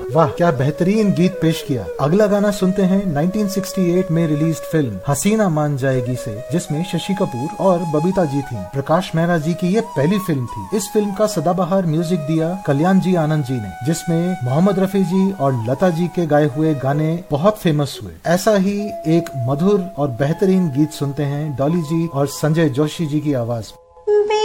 वाह क्या बेहतरीन गीत पेश किया। अगला गाना सुनते हैं 1968 में रिलीज फिल्म हसीना मान जाएगी से, जिसमें शशि कपूर और बबीता जी थीं। प्रकाश मेहरा जी की ये पहली फिल्म थी। इस फिल्म का सदाबहार म्यूजिक दिया कल्याण जी आनंद जी ने, जिसमें मोहम्मद रफी जी और लता जी के गाए हुए गाने बहुत फेमस हुए। ऐसा ही एक मधुर और बेहतरीन गीत सुनते हैं डॉली जी और संजय जोशी जी की आवाज।